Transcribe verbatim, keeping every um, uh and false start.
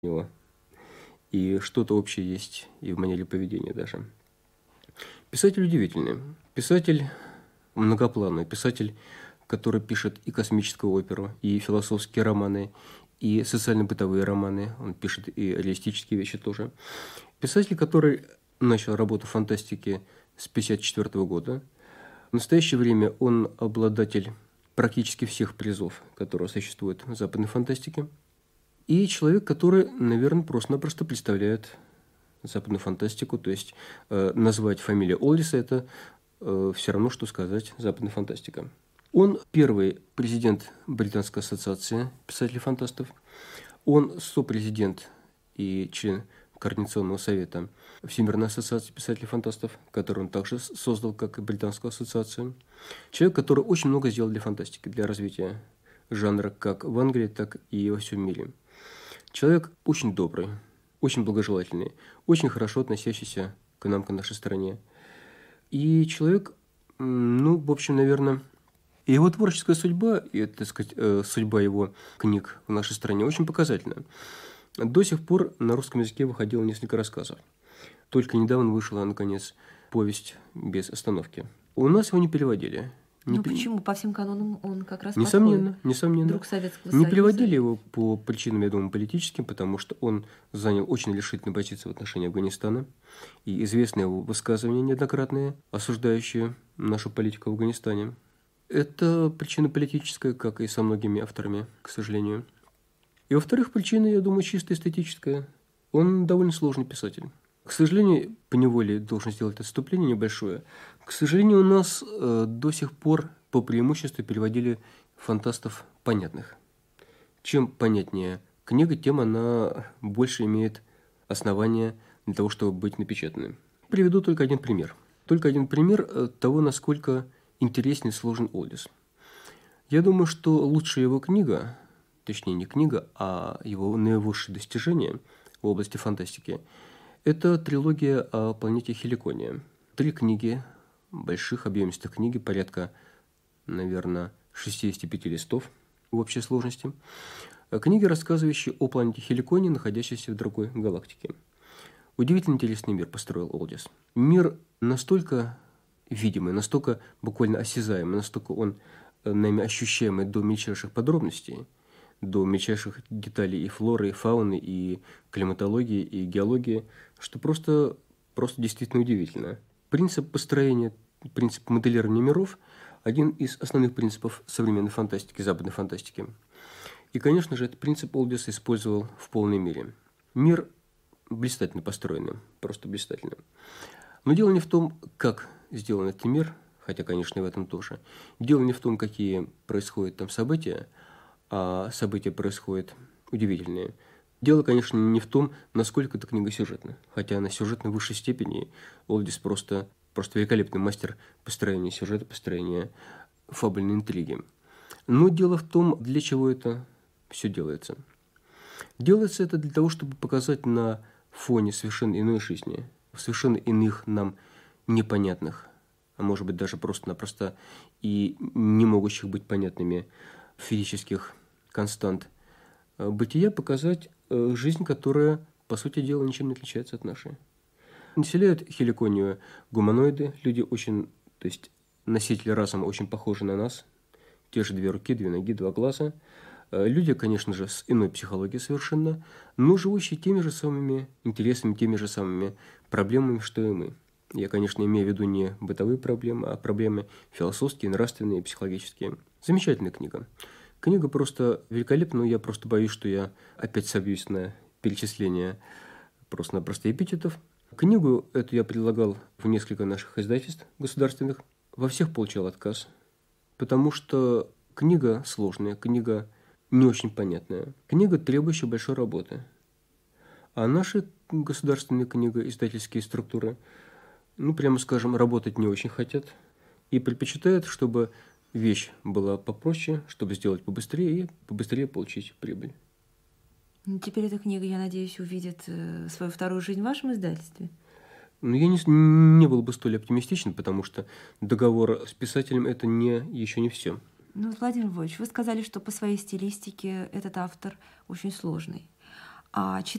него. И что-то общее есть и в манере поведения даже. Писатель удивительный. Писатель многоплановый. Писатель, который пишет и космическую оперу, и философские романы, и социально-бытовые романы. Он пишет и реалистические вещи тоже. Писатель, который начал работу в фантастике с тысяча девятьсот пятьдесят четвёртого года. В настоящее время он обладатель практически всех призов, которые существуют в западной фантастике. И человек, который, наверное, просто-напросто представляет западную фантастику. То есть э, назвать фамилию Олдиса – это э, все равно, что сказать западная фантастика. Он первый президент Британской ассоциации писателей-фантастов. Он сопрезидент и член Координационного совета Всемирной ассоциации писателей-фантастов, которую он также создал, как и Британскую ассоциацию. Человек, который очень много сделал для фантастики, для развития жанра как в Англии, так и во всем мире. Человек очень добрый, очень благожелательный, очень хорошо относящийся к нам, к нашей стране. И человек, ну, в общем, наверное, его творческая судьба, и, так сказать, судьба его книг в нашей стране очень показательна. До сих пор на русском языке выходило несколько рассказов. Только недавно вышла, наконец, повесть «Без остановки». У нас его не переводили. Не ну пер... почему? По всем канонам он как раз Несомненно, подходит. несомненно. Друг Советского не Союза. переводили его по причинам, я думаю, политическим, потому что он занял очень решительную позицию в отношении Афганистана. И известны его высказывания неоднократные, осуждающие нашу политику в Афганистане. Это причина политическая, как и со многими авторами, к сожалению. И во-вторых, причина, я думаю, чисто эстетическая. Он довольно сложный писатель. К сожалению, поневоле должен сделать отступление небольшое. К сожалению, у нас э, до сих пор по преимуществу переводили фантастов понятных. Чем понятнее книга, тем она больше имеет основания для того, чтобы быть напечатанной. Приведу только один пример. Только один пример того, насколько интересен и сложен Олдис. Я думаю, что лучшая его книга, точнее не книга, а его наивысшее достижение в области фантастики – это трилогия о планете Хеликония. Три книги, больших объемистых книги, порядка, наверное, шестьдесят пять листов в общей сложности. Книги, рассказывающие о планете Хеликония, находящейся в другой галактике. Удивительно интересный мир построил Олдис. Мир настолько видимый, настолько буквально осязаемый, настолько он нами ощущаемый до мельчайших подробностей, до мельчайших деталей и флоры, и фауны, и климатологии, и геологии, что просто, просто действительно удивительно. Принцип построения, принцип моделирования миров – один из основных принципов современной фантастики, западной фантастики. И, конечно же, этот принцип Олдис использовал в полной мере. Мир блистательно построенный, просто блистательно. Но дело не в том, как сделан этот мир, хотя, конечно, и в этом тоже. Дело не в том, какие происходят там события, а события происходят удивительные. Дело, конечно, не в том, насколько эта книга сюжетна, хотя она сюжетна в высшей степени. Олдис просто, просто великолепный мастер построения сюжета, построения фабульной интриги. Но дело в том, для чего это все делается. Делается это для того, чтобы показать на фоне совершенно иной жизни, совершенно иных нам непонятных, а может быть даже просто-напросто и не могущих быть понятными физических констант бытия, показать жизнь, которая, по сути дела, ничем не отличается от нашей. Населяют Хеликонию гуманоиды, люди очень, то есть носители разума очень похожи на нас, те же две руки, две ноги, два глаза. Люди, конечно же, с иной психологией совершенно, но живущие теми же самыми интересами, теми же самыми проблемами, что и мы. Я, конечно, имею в виду не бытовые проблемы, а проблемы философские, нравственные, психологические. Замечательная книга. Книга просто великолепна, но я просто боюсь, что я опять собьюсь на перечисление просто-напросто эпитетов. Книгу эту я предлагал в несколько наших издательств государственных. Во всех получал отказ, потому что книга сложная, книга не очень понятная, книга, требующая большой работы. А наши государственные книгоиздательские структуры, ну, прямо скажем, работать не очень хотят и предпочитают, чтобы вещь была попроще, чтобы сделать побыстрее и побыстрее получить прибыль. Ну, теперь эта книга, я надеюсь, увидит свою вторую жизнь в вашем издательстве. Но я не, не был бы столь оптимистичен, потому что договор с писателем – это не, еще не все. Ну, Владимир Львович, вы сказали, что по своей стилистике этот автор очень сложный. А